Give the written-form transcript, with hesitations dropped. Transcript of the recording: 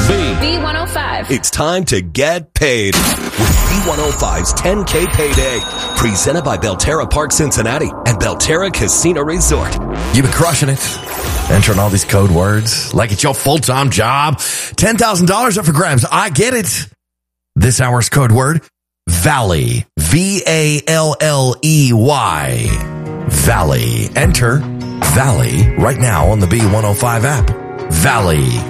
B105. It's time to get paid with B105's 10K Payday. Presented by Belterra Park Cincinnati and Belterra Casino Resort. You've been crushing it. Entering all these code words like it's your full-time job. $10,000 up for grabs. I get it. This hour's code word, Valley. V-A-L-L-E-Y. Valley. Enter Valley right now on the B105 app. Valley.